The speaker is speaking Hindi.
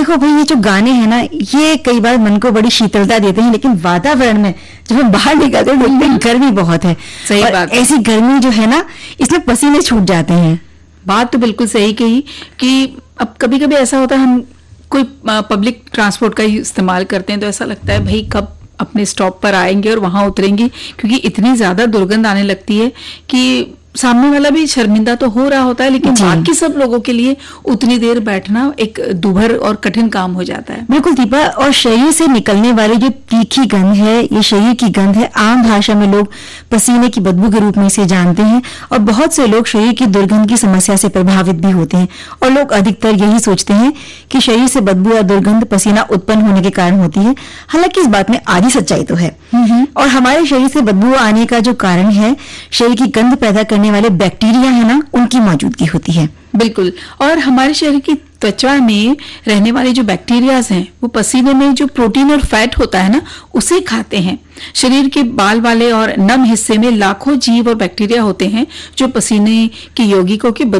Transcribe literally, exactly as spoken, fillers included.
देखो भाई, ये जो गाने हैं ना, ये कई बार मन को बड़ी शीतलता देते हैं, लेकिन वातावरण में जब हम बाहर निकलते हैं देखते हैं गर्मी बहुत है। सही और बात। ऐसी गर्मी जो है ना, इसमें पसीने छूट जाते हैं। बात तो बिल्कुल सही कही कि अब कभी कभी ऐसा होता है, हम कोई पब्लिक ट्रांसपोर्ट का ही इस्तेमाल करते हैं तो ऐसा लगता है भाई कब अपने स्टॉप पर आएंगे और वहां उतरेंगे, क्योंकि इतनी ज्यादा दुर्गंध आने लगती है कि सामने वाला भी शर्मिंदा तो हो रहा होता है, लेकिन बाकी सब लोगों के लिए उतनी देर बैठना एक दुभर और कठिन काम हो जाता है। बिल्कुल दीपा, और शरीर से निकलने वाली जो तीखी गंध है, ये शरीर की गंध है। आम भाषा में लोग पसीने की बदबू के रूप में इसे जानते हैं, और बहुत से लोग शरीर की दुर्गंध की समस्या से प्रभावित भी होते हैं। और लोग अधिकतर यही सोचते हैं कि शरीर से बदबू या दुर्गंध पसीना उत्पन्न होने के कारण होती है। हालांकि इस बात में आधी सच्चाई तो है। और हमारे शरीर से बदबू आने का जो कारण है, शरीर की गंध पैदा करने वाले बैक्टीरिया है ना, उनकी मौजूदगी होती है। बिल्कुल। और हमारे शरीर की त्वचा में रहने वाले जो बैक्टीरियाज हैं, वो पसीने में जो प्रोटीन और फैट होता है ना, उसे खाते हैं। शरीर के बाल वाले और नम हिस्से में लाखों जीव और बैक्टीरिया होते हैं जो पसीने के यौगिकों की